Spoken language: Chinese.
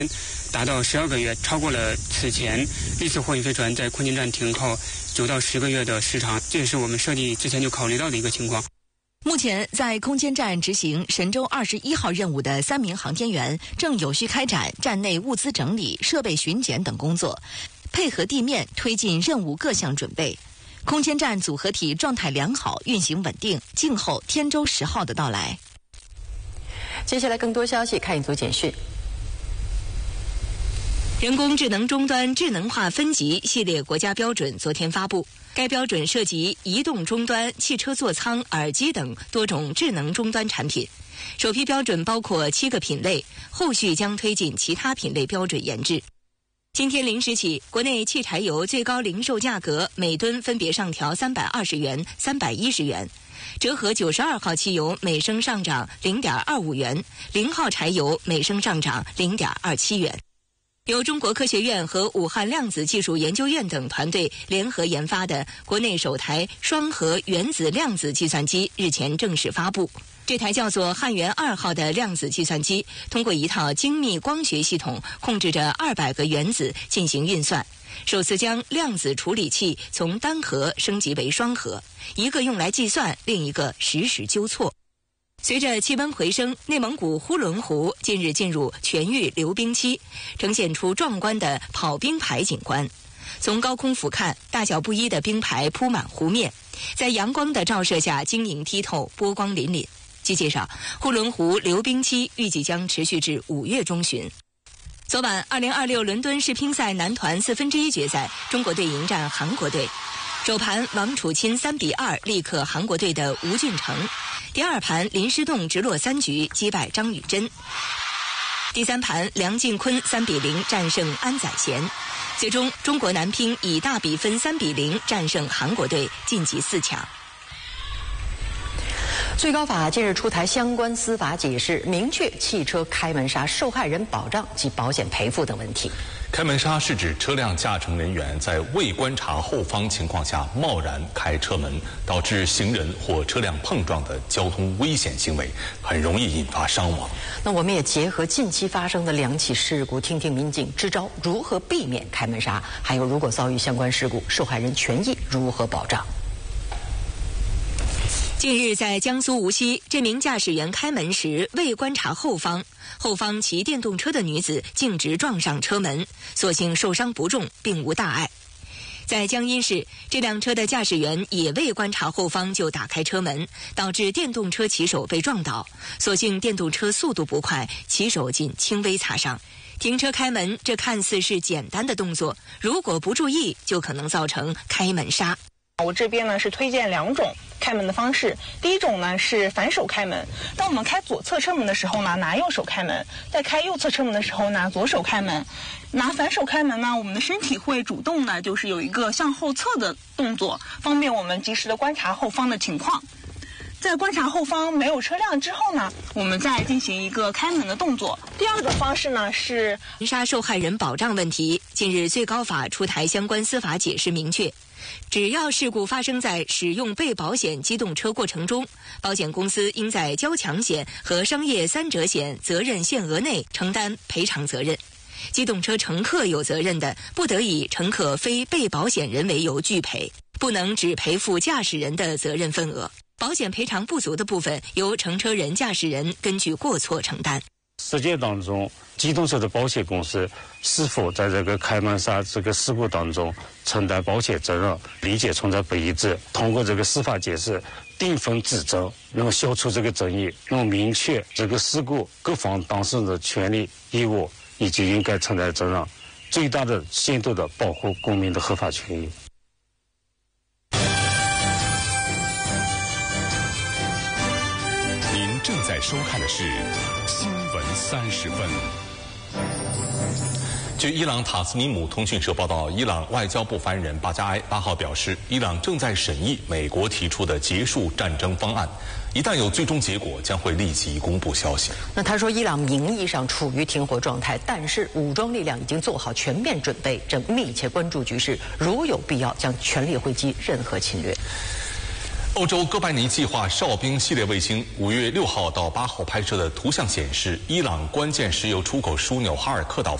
达到12个月，超过了此前历次货运飞船在空间站停靠9到10个月的时长，这也是我们设计之前就考虑到的一个情况。 目前在空间站执行神舟21号任务的3名航天员正有序开展站内物资整理、设备巡检等工作，配合地面推进任务各项准备。空间站组合体状态良好，运行稳定，静候天舟10号的到来。 接下来更多消息，看一组简讯。 人工智能终端智能化分级系列国家标准昨天发布，该标准涉及移动终端、汽车座舱、耳机等多种智能终端产品。首批标准包括7个品类，后续将推进其他品类标准研制。今天0时起，国内汽柴油最高零售价格每吨分别上调320元、310元，折合92号汽油每升上涨0.25元，0号柴油每升上涨0.27元。由中国科学院和武汉量子技术研究院等团队联合研发的国内首台双核原子量子计算机日前正式发布。这台叫做汉源2号的量子计算机，通过一套精密光学系统控制着200个原子进行运算，首次将量子处理器从单核升级为双核，一个用来计算，另一个实时纠错。随着气温回升，内蒙古呼伦湖近日进入全域溜冰期，呈现出壮观的跑冰排景观。从高空俯瞰，大小不一的冰排铺满湖面，在阳光的照射下晶莹剔透，波光粼粼。据介绍，呼伦湖溜冰期预计将持续至5月中旬。昨晚2026伦敦世乒赛男团1/4决赛，中国队迎战韩国队。首盘王楚钦3-2力克韩国队的吴俊成，第二盘林诗栋直落3局击败张宇珍，第三盘梁靖昆3-0战胜安宰贤。最终中国男乒以大比分3-0战胜韩国队，晋级4强。 最高法近日出台相关司法解释，明确汽车开门刹受害人保障及保险赔付等问题。 开门刹是指车辆驾乘人员在未观察后方情况下贸然开车门，导致行人或车辆碰撞的交通危险行为，很容易引发伤亡。 那我们也结合近期发生的2起事故，听听民警支招如何避免开门刹，还有如果遭遇相关事故，受害人权益如何保障。 近日在江苏无锡，这名驾驶员开门时未观察后方骑电动车的女子径直撞上车门，所幸受伤不重，并无大碍。在江阴市，这辆车的驾驶员也未观察后方就打开车门，导致电动车骑手被撞倒，所幸电动车速度不快，骑手仅轻微擦伤。停车开门，这看似是简单的动作，如果不注意，就可能造成开门刹。 我这边呢是推荐2种开门的方式。第一种呢是反手开门，当我们开左侧车门的时候呢，拿右手开门；在开右侧车门的时候，拿左手开门。拿反手开门呢，我们的身体会主动的，就是有一个向后侧的动作，方便我们及时的观察后方的情况。在观察后方没有车辆之后呢，我们再进行一个开门的动作。第二种方式呢是刹受害人保障问题。近日最高法出台相关司法解释，明确只要事故发生在使用被保险机动车过程中，保险公司应在交强险和商业3者险责任限额内承担赔偿责任。机动车乘客有责任的，不得以乘客非被保险人为由拒赔，不能只赔付驾驶人的责任份额。保险赔偿不足的部分，由乘车人、驾驶人根据过错承担。 实践当中，机动车的保险公司是否在这个开门刹这个事故当中承担保险责任，理解存在不一致。通过这个司法解释，定分指正，那么消除这个争议，那么明确这个事故各方当事人的权利义务以及应该承担的责任，最大的限度的保护公民的合法权益。 正在收看的是新闻30分。据伊朗塔斯尼姆通讯社报道，伊朗外交部发言人巴加埃8号表示，伊朗正在审议美国提出的结束战争方案，一旦有最终结果，将会立即公布消息。 那他说，伊朗名义上处于停火状态，但是武装力量已经做好全面准备，正密切关注局势，如有必要将全力回击任何侵略。 欧洲哥白尼计划哨兵系列卫星5月6号到8号拍摄的图像显示，伊朗关键石油出口枢纽哈尔克岛